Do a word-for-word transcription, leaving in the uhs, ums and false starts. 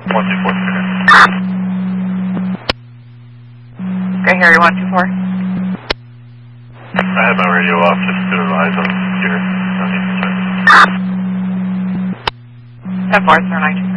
one two four. Okay, Harry, one two four. I have my radio off just to advise on the computer. No need to check. ten four, zero nine two.